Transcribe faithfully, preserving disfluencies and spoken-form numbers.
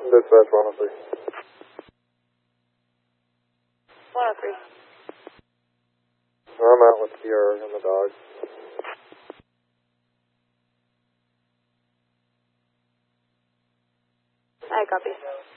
Dispatch one oh three. one oh three. I'm out with T R and the dog. I copy.